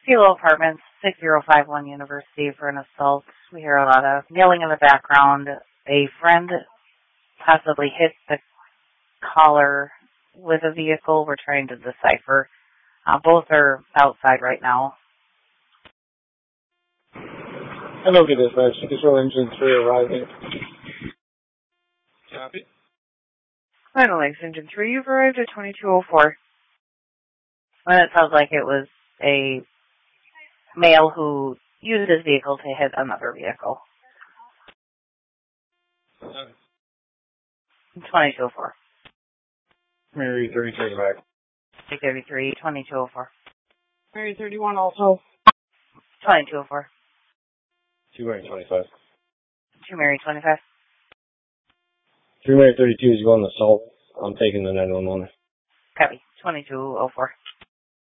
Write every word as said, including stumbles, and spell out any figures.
Philo Apartments, six zero five one University for an assault. We hear a lot of yelling in the background. A friend possibly hit the caller with a vehicle. We're trying to decipher. Uh, both are outside right now. Hello, good dispatch. Control engine three arriving. Copy. Final Lakes Engine three, you've arrived at twenty-two oh four. And it sounds like it was a male who used his vehicle to hit another vehicle. Okay. twenty-two oh four. Mary thirty-three back. six thirty-three, twenty-two oh four. Mary thirty-one also. twenty-two oh four. two Mary twenty-five. two Mary twenty-five. three Mary thirty-two is going to assault. I'm taking the nine one one. Copy. twenty-two oh four.